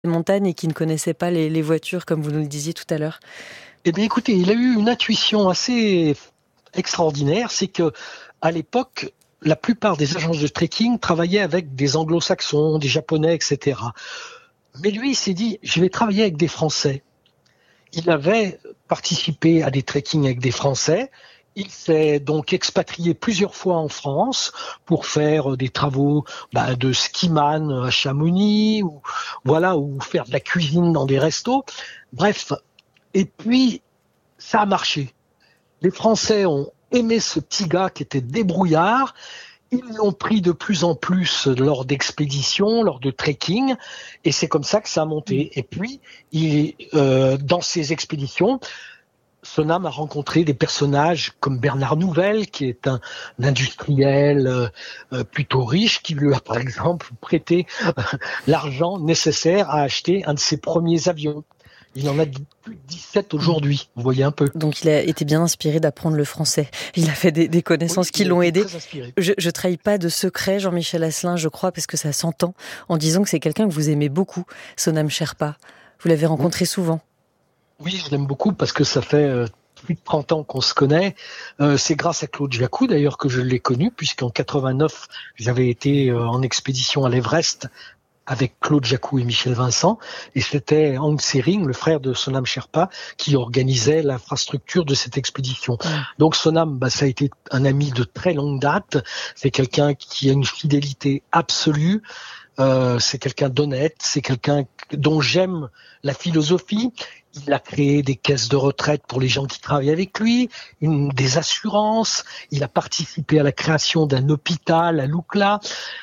montagnes et qui ne connaissait pas les voitures, comme vous nous le disiez tout à l'heure? Eh bien, écoutez, il a eu une intuition assez extraordinaire, c'est que à l'époque, la plupart des agences de trekking travaillaient avec des anglo-saxons, des japonais, etc. Mais lui, il s'est dit, je vais travailler avec des Français. Il avait participé à des trekkings avec des Français. Il s'est donc expatrié plusieurs fois en France pour faire des travaux de skiman à Chamonix, ou faire de la cuisine dans des restos. Bref, et puis ça a marché. Les Français ont aimé ce petit gars qui était débrouillard. Ils l'ont pris de plus en plus lors d'expéditions, lors de trekking, et c'est comme ça que ça a monté. Et puis, dans ces expéditions, Sonam a rencontré des personnages comme Bernard Nouvel, qui est un industriel plutôt riche, qui lui a par exemple prêté l'argent nécessaire à acheter un de ses premiers avions. Il en a plus de 17 aujourd'hui, vous voyez un peu. Donc il a été bien inspiré d'apprendre le français. Il a fait des connaissances qui l'ont aidé. Je trahis pas de secret, Jean-Michel Asselin, je crois, parce que ça s'entend, en disant que c'est quelqu'un que vous aimez beaucoup, Sonam Sherpa. Vous l'avez rencontré souvent. Oui, je l'aime beaucoup parce que ça fait plus de 30 ans qu'on se connaît. C'est grâce à Claude Jacou d'ailleurs que je l'ai connu, puisqu'en 89, j'avais été en expédition à l'Everest avec Claude Jacou et Michel Vincent, et c'était Hang Sering, le frère de Sonam Sherpa, qui organisait l'infrastructure de cette expédition. Donc Sonam, ça a été un ami de très longue date, c'est quelqu'un qui a une fidélité absolue, c'est quelqu'un d'honnête, c'est quelqu'un dont j'aime la philosophie. Il a créé des caisses de retraite pour les gens qui travaillent avec lui, des assurances, il a participé à la création d'un hôpital à Lukla,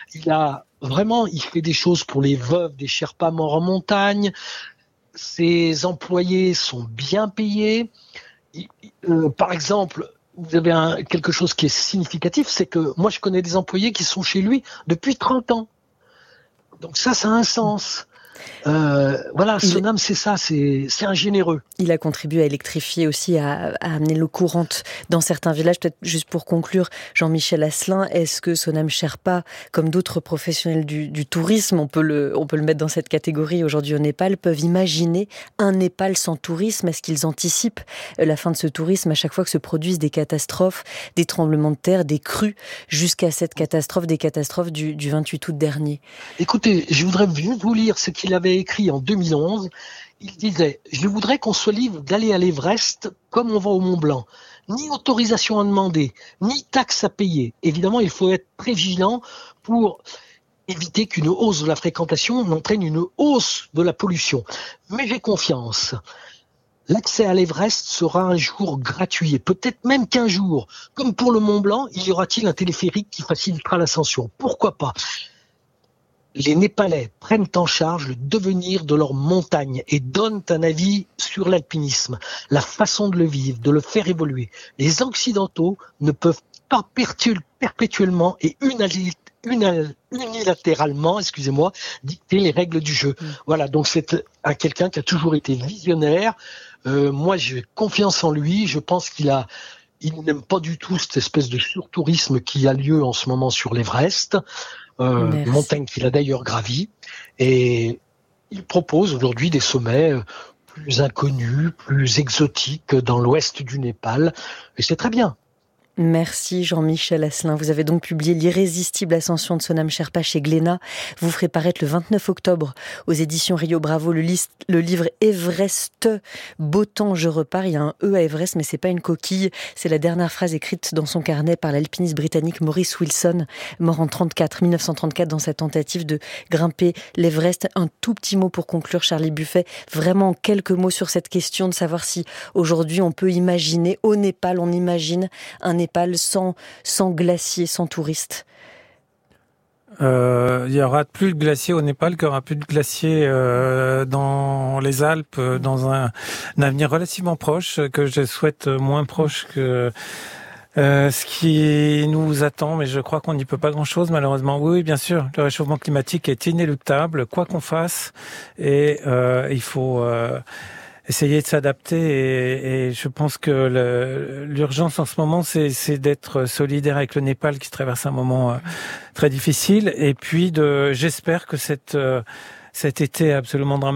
il fait des choses pour les veuves des Sherpas morts en montagne. Ses employés sont bien payés. Par exemple, vous avez quelque chose qui est significatif, c'est que moi je connais des employés qui sont chez lui depuis 30 ans. Donc ça a un sens. Sonam, c'est ça, c'est un généreux. Il a contribué à électrifier aussi, à amener l'eau courante dans certains villages. Peut-être juste pour conclure, Jean-Michel Asselin, est-ce que Sonam Sherpa, comme d'autres professionnels du tourisme, on peut le mettre dans cette catégorie aujourd'hui au Népal, peuvent imaginer un Népal sans tourisme? Est-ce qu'ils anticipent la fin de ce tourisme à chaque fois que se produisent des catastrophes, des tremblements de terre, des crues, jusqu'à cette catastrophe, des catastrophes du 28 août dernier? Écoutez, je voudrais juste vous lire ce qu'il avait écrit en 2011. Il disait « Je voudrais qu'on soit libre d'aller à l'Everest comme on va au Mont Blanc. Ni autorisation à demander, ni taxe à payer. Évidemment, il faut être très vigilant pour éviter qu'une hausse de la fréquentation n'entraîne une hausse de la pollution. Mais j'ai confiance. L'accès à l'Everest sera un jour gratuit, et peut-être même qu'un jour, comme pour le Mont Blanc, il y aura-t-il un téléphérique qui facilitera l'ascension. Pourquoi pas ? Les Népalais prennent en charge le devenir de leur montagne et donnent un avis sur l'alpinisme, la façon de le vivre, de le faire évoluer. Les Occidentaux ne peuvent pas perpétuellement et unilatéralement, dicter les règles du jeu. Voilà, donc c'est quelqu'un qui a toujours été visionnaire. Moi, j'ai confiance en lui. Je pense qu'il n'aime pas du tout cette espèce de surtourisme qui a lieu en ce moment sur l'Everest. Montagne qu'il a d'ailleurs gravi, et il propose aujourd'hui des sommets plus inconnus, plus exotiques dans l'ouest du Népal, et c'est très bien. Merci Jean-Michel Asselin. Vous avez donc publié L'irrésistible ascension de Sonam Sherpa chez Glénat. Vous ferez paraître le 29 octobre aux éditions Rio Bravo le livre Everest, beau temps je repars. Il y a un E à Everest, mais c'est pas une coquille. C'est la dernière phrase écrite dans son carnet par l'alpiniste britannique Maurice Wilson, mort en 1934 dans sa tentative de grimper l'Everest. Un tout petit mot pour conclure, Charlie Buffet. Vraiment quelques mots sur cette question de savoir si aujourd'hui on peut imaginer, au Népal, on imagine un Népal sans glaciers, sans touristes. Il y aura plus de glaciers au Népal qu'il y aura plus de glaciers dans les Alpes dans un avenir relativement proche, que je souhaite moins proche que ce qui nous attend, mais je crois qu'on n'y peut pas grand-chose malheureusement. Oui, bien sûr, le réchauffement climatique est inéluctable, quoi qu'on fasse, et il faut essayer de s'adapter, et je pense que l'urgence en ce moment, c'est d'être solidaire avec le Népal qui traverse un moment très difficile, et puis j'espère que cette cet été absolument dramatique